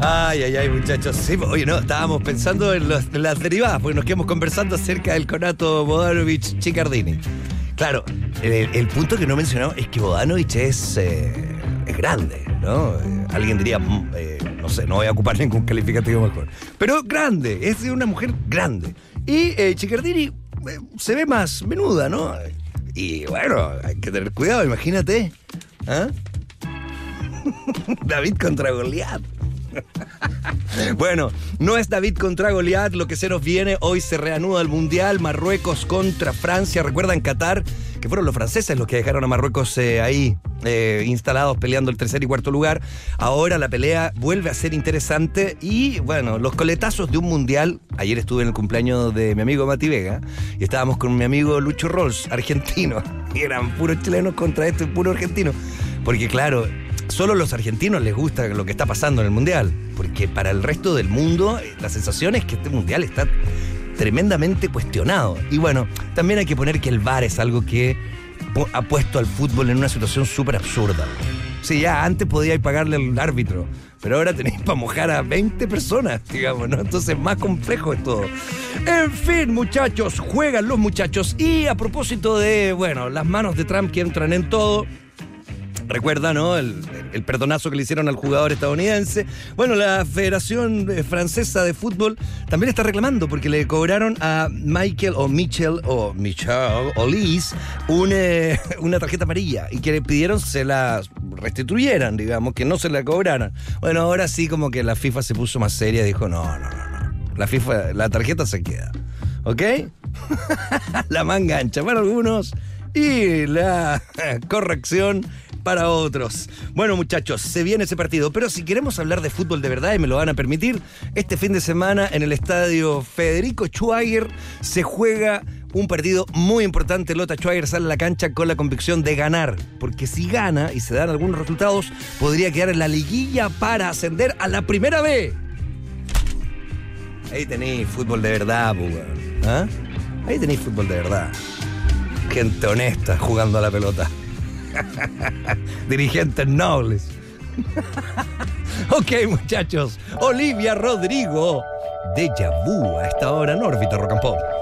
Ay, muchachos. Sí, oye, no, estábamos pensando en las derivadas, porque nos quedamos conversando acerca del conato Bogdanovic-Chickardini. Claro, el punto que no mencionamos es que Bogdanovic es grande, ¿no? Alguien diría, no sé, no voy a ocupar ningún calificativo mejor. Pero grande, es de una mujer grande. Y Chickardini se ve más menuda, ¿no? Y bueno, hay que tener cuidado, imagínate. ¿Ah? David contra Goliat. Bueno, no es David contra Goliat lo que se nos viene. Hoy se reanuda el Mundial, Marruecos contra Francia. ¿Recuerdan Qatar? Que fueron los franceses los que dejaron a Marruecos ahí instalados peleando el tercer y cuarto lugar. Ahora la pelea vuelve a ser interesante y bueno, los coletazos de un Mundial. Ayer estuve en el cumpleaños de mi amigo Mati Vega y estábamos con mi amigo Lucho Rolls, argentino, y eran puros chilenos contra este puro argentino, porque claro, solo a los argentinos les gusta lo que está pasando en el Mundial, porque para el resto del mundo la sensación es que este Mundial está tremendamente cuestionado. Y bueno, también hay que poner que el VAR es algo que ha puesto al fútbol en una situación súper absurda. Sí, ya antes podíais pagarle al árbitro, pero ahora tenéis para mojar a 20 personas, digamos, ¿no? Entonces más complejo es todo. En fin, muchachos, juegan los muchachos. Y a propósito de, bueno, las manos de Trump que entran en todo. Recuerda, ¿no? El perdonazo que le hicieron al jugador estadounidense. Bueno, la Federación Francesa de Fútbol también está reclamando porque le cobraron a Michel Olise una tarjeta amarilla y que le pidieron se la restituyeran, digamos, que no se la cobraran. Bueno, ahora sí como que la FIFA se puso más seria y dijo, no. La tarjeta se queda. ¿Ok? La manga ancha para algunos y la corrección para otros. Bueno, muchachos, se viene ese partido, pero si queremos hablar de fútbol de verdad, y me lo van a permitir, este fin de semana en el estadio Federico Schweiger se juega un partido muy importante. Lota Schweiger sale a la cancha con la convicción de ganar, porque si gana y se dan algunos resultados, podría quedar en la liguilla para ascender a la primera B. Ahí tenéis fútbol de verdad, ¿ah? Ahí tenéis fútbol de verdad. Gente honesta jugando a la pelota. Dirigentes nobles. Ok, muchachos. Olivia Rodrigo, Déjà Vu a esta hora en órbita Rock and Pop.